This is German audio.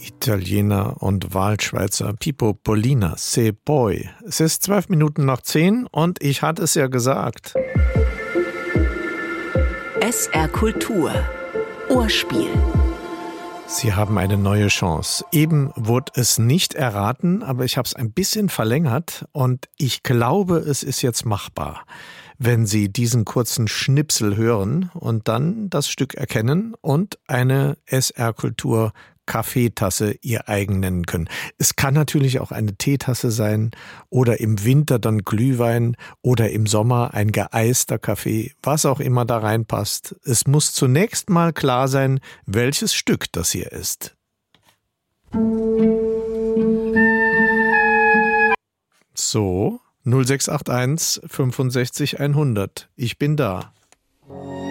Italiener und Wahlschweizer Pippo Pollina, Se Poi. Es ist 12 Minuten nach 10 und ich hatte es ja gesagt. SR Kultur. Ohrspiel. Sie haben eine neue Chance. Eben wurde es nicht erraten, aber ich habe es ein bisschen verlängert und ich glaube, es ist jetzt machbar. Wenn Sie diesen kurzen Schnipsel hören und dann das Stück erkennen und eine SR Kultur Kaffeetasse Ihr eigen nennen können. Es kann natürlich auch eine Teetasse sein oder im Winter dann Glühwein oder im Sommer ein geeister Kaffee, was auch immer da reinpasst. Es muss zunächst mal klar sein, welches Stück das hier ist. So, 0681 65 100. Ich bin da.